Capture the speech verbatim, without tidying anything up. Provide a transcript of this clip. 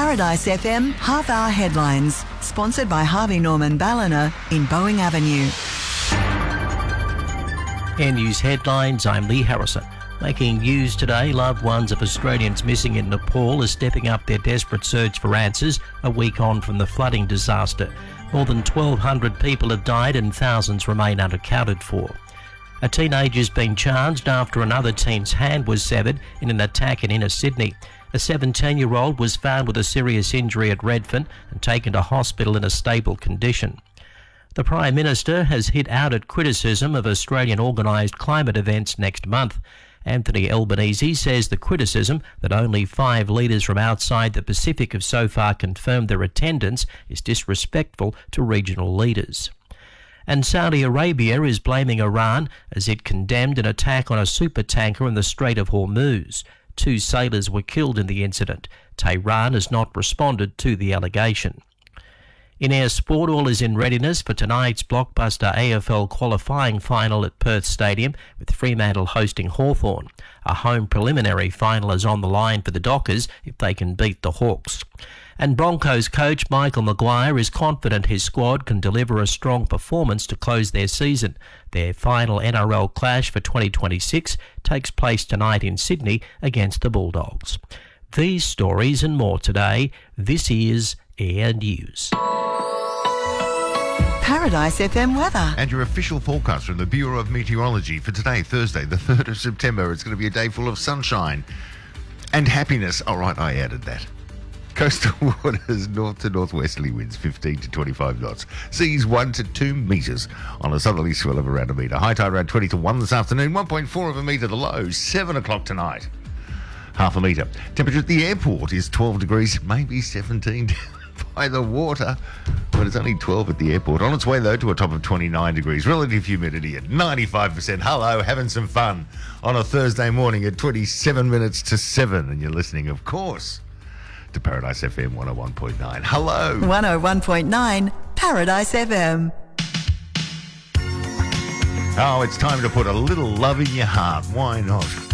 Paradise F M half-hour headlines, sponsored by Harvey Norman Ballina in Boeing Avenue. Air News headlines, I'm Lee Harrison. Making news today, loved ones of Australians missing in Nepal are stepping up their desperate search for answers a week on from the flooding disaster. More than twelve hundred people have died and thousands remain unaccounted for. A teenager's been charged after another teen's hand was severed in an attack in inner Sydney. A seventeen-year-old was found with a serious injury at Redfern and taken to hospital in a stable condition. The Prime Minister has hit out at criticism of Australian organised climate events next month. Anthony Albanese says the criticism that only five leaders from outside the Pacific have so far confirmed their attendance is disrespectful to regional leaders. And Saudi Arabia is blaming Iran as it condemned an attack on a supertanker in the Strait of Hormuz. Two sailors were killed in the incident. Tehran has not responded to the allegation. In air sport, all is in readiness for tonight's blockbuster A F L qualifying final at Perth Stadium, with Fremantle hosting Hawthorn. A home preliminary final is on the line for the Dockers if they can beat the Hawks. And Broncos coach Michael Maguire is confident his squad can deliver a strong performance to close their season. Their final N R L clash for twenty twenty-six takes place tonight in Sydney against the Bulldogs. These stories and more today. This is Air News. Paradise F M weather. And your official forecast from the Bureau of Meteorology for today, Thursday, the third of September. It's going to be a day full of sunshine and happiness. All right, I added that. Coastal waters, north to northwesterly winds, fifteen to twenty-five knots. Seas one to two metres on a southerly swell of around a metre. High tide around twenty to one this afternoon, one point four of a metre the low, seven o'clock tonight. Half a metre. Temperature at the airport is twelve degrees, maybe seventeen by the water, but it's only twelve at the airport. On its way, though, to a top of twenty-nine degrees. Relative humidity at ninety-five percent. Hello, having some fun on a Thursday morning at twenty-seven minutes to seven. And you're listening, of course, to Paradise F M one oh one point nine. Hello. one oh one point nine Paradise F M. Oh, it's time to put a little love in your heart. Why not?